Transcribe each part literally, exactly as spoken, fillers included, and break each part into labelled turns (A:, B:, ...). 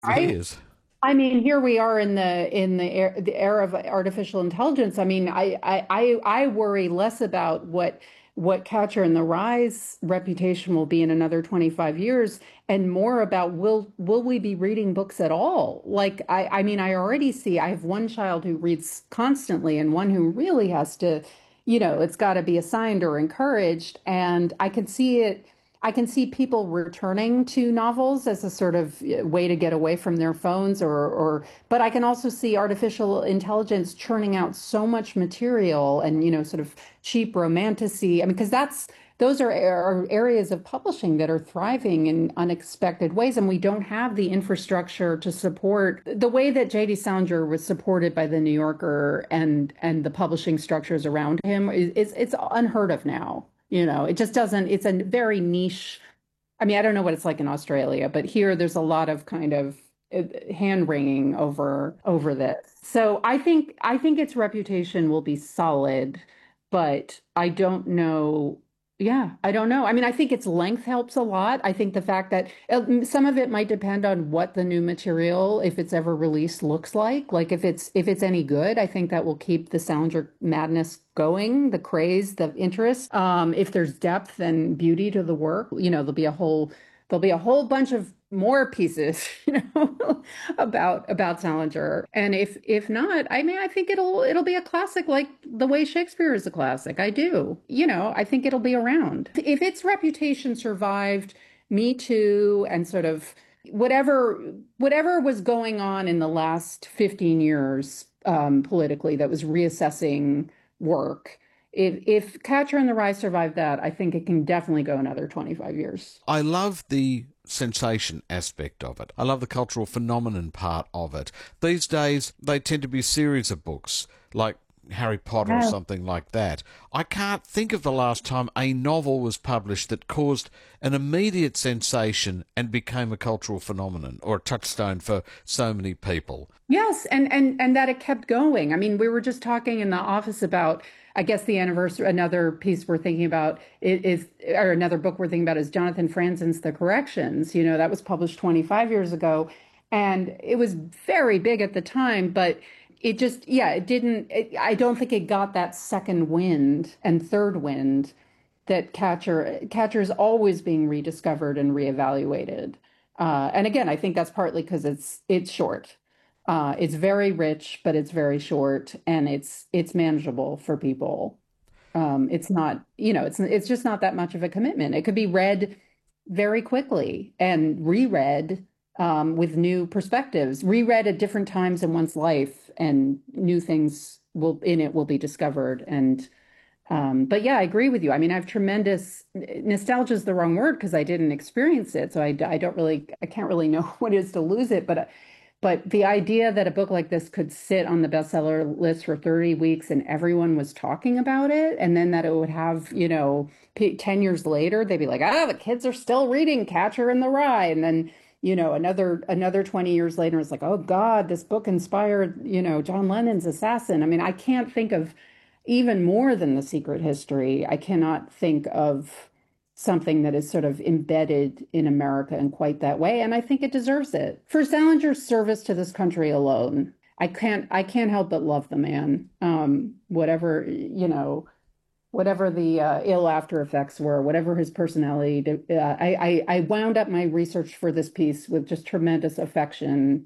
A: He
B: Right?
A: is.
B: I mean, here we are in the in the era, the era of artificial intelligence. I mean, I I I I worry less about what what Catcher in the Rye's reputation will be in another twenty-five years and more about will will we be reading books at all? Like I I mean, I already see I have one child who reads constantly and one who really has to, you know, it's got to be assigned or encouraged, and I can see it I can see people returning to novels as a sort of uh, way to get away from their phones or or but I can also see artificial intelligence churning out so much material and, you know, sort of cheap romantasy. I mean, because that's those are, are areas of publishing that are thriving in unexpected ways, and we don't have the infrastructure to support the way that J D. Salinger was supported by the New Yorker and and the publishing structures around him is it's it's unheard of now. You know, it just doesn't, it's a very niche. I mean, I don't know what it's like in Australia, but here there's a lot of kind of hand wringing over over this. So I think I think its reputation will be solid, but I don't know. Yeah, I don't know. I mean, I think its length helps a lot. I think the fact that uh, some of it might depend on what the new material, if it's ever released, looks like. Like if it's if it's any good, I think that will keep the Salinger madness going, the craze, the interest. Um, if there's depth and beauty to the work, you know, there'll be a whole there'll be a whole bunch of more pieces, you know, about about Salinger. And if if not, I mean, I think it'll it'll be a classic like the way Shakespeare is a classic. I do. You know, I think it'll be around. If its reputation survived Me Too and sort of whatever whatever was going on in the last fifteen years um, politically that was reassessing work. If if Catcher in the Rye survived that, I think it can definitely go another twenty-five years.
A: I love the sensation aspect of it. I love the cultural phenomenon part of it. These days, they tend to be a series of books, like Harry Potter or
B: Yeah.
A: something like that. I can't think of the last time a novel was published that caused an immediate sensation and became a cultural phenomenon or a touchstone for so many people.
B: Yes, and and and that it kept going. I mean, we were just talking in the office about, I guess the anniversary, another piece we're thinking about i- is, or another book we're thinking about is Jonathan Franzen's The Corrections. You know, that was published twenty-five years ago, and it was very big at the time, but it just, yeah, it didn't, it, I don't think it got that second wind and third wind that Catcher, Catcher's always being rediscovered and reevaluated. Uh, and again, I think that's partly because it's it's short. Uh, it's very rich, but it's very short, and it's it's manageable for people. Um, it's not, you know, it's it's just not that much of a commitment. It could be read very quickly and reread um, with new perspectives, reread at different times in one's life, and new things will in it will be discovered. And um, but yeah, I agree with you. I mean, I have tremendous nostalgia is the wrong word because I didn't experience it, so I, I don't really I can't really know what it is to lose it, but but the idea that a book like this could sit on the bestseller list for thirty weeks and everyone was talking about it, and then that it would have, you know, ten years later, they'd be like, ah, the kids are still reading Catcher in the Rye. And then, you know, another another twenty years later, it's like, oh God, this book inspired, you know, John Lennon's Assassin. I mean, I can't think of even more than The Secret History. I cannot think of something that is sort of embedded in America in quite that way, and I think it deserves it. For Salinger's service to this country alone, I can't I can't help but love the man. Um, whatever, you know, whatever the uh, ill after effects were, whatever his personality. Uh, I, I I wound up my research for this piece with just tremendous affection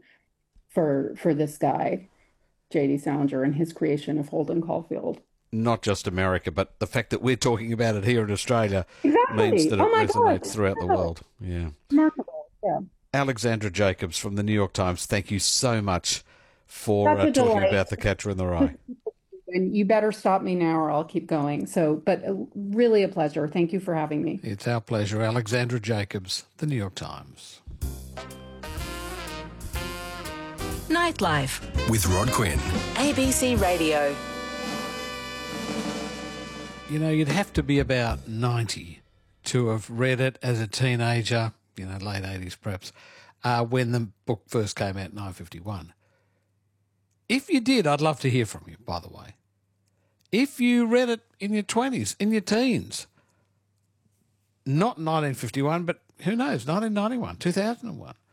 B: for for this guy, J D. Salinger, and his creation of Holden Caulfield.
A: Not just America, but the fact that we're talking about it here in Australia means
B: Exactly.
A: that
B: Oh
A: it
B: my God.
A: resonates throughout the world. Yeah.
B: Remarkable. Yeah.
A: Alexandra Jacobs from the New York Times, thank you so much for
B: Such
A: uh,
B: a
A: talking
B: delight.
A: about The Catcher in the Rye.
B: And you better stop me now or I'll keep going. So, but uh, really a pleasure. Thank you for having me.
A: It's our pleasure. Alexandra Jacobs, The New York Times.
C: Nightlife.
D: With Rod Quinn.
C: A B C Radio.
A: You know, you'd have to be about ninety to have read it as a teenager, you know, late eighties perhaps, uh, when the book first came out in nineteen fifty-one. If you did, I'd love to hear from you, by the way. If you read it in your twenties, in your teens, not nineteen fifty-one, but who knows, nineteen ninety-one, two thousand one.